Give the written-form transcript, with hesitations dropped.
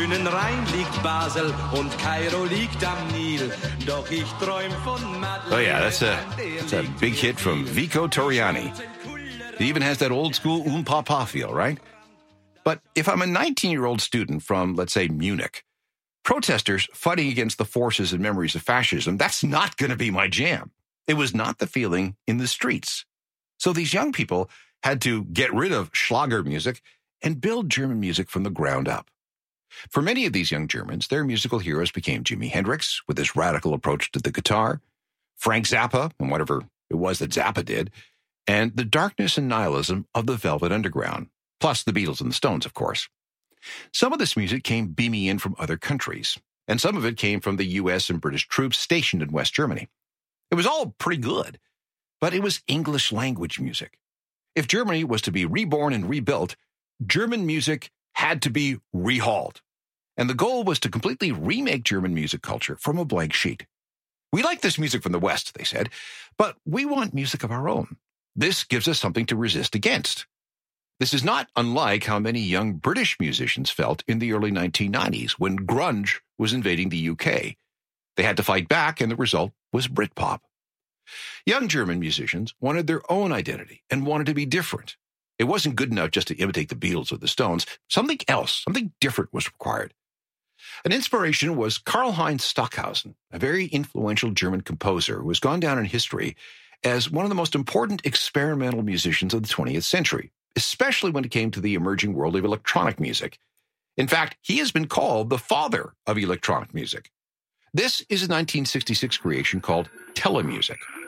Rhein liegt Basel und Kairo liegt am Nil. Doch ich träum von Madeleine. Oh yeah, that's a big hit from Vico Torriani. It even has that old school papa feel, right? But if I'm a 19-year-old student from, let's say, Munich, protesters fighting against the forces and memories of fascism, that's not going to be my jam. It was not the feeling in the streets. So these young people had to get rid of Schlager music and build German music from the ground up. For many of these young Germans, their musical heroes became Jimi Hendrix with his radical approach to the guitar, Frank Zappa and whatever it was that Zappa did, and the darkness and nihilism of the Velvet Underground, plus the Beatles and the Stones, of course. Some of this music came beaming in from other countries, and some of it came from the U.S. and British troops stationed in West Germany. It was all pretty good, but it was English language music. If Germany was to be reborn and rebuilt, German music had to be rehauled. And the goal was to completely remake German music culture from a blank sheet. We like this music from the West, they said, but we want music of our own. This gives us something to resist against. This is not unlike how many young British musicians felt in the early 1990s when grunge was invading the UK. They had to fight back, and the result was Britpop. Young German musicians wanted their own identity and wanted to be different. It wasn't good enough just to imitate the Beatles or the Stones. Something else, something different was required. An inspiration was Karlheinz Stockhausen, a very influential German composer who has gone down in history as one of the most important experimental musicians of the 20th century, especially when it came to the emerging world of electronic music. In fact, he has been called the father of electronic music. This is a 1966 creation called Telemusic.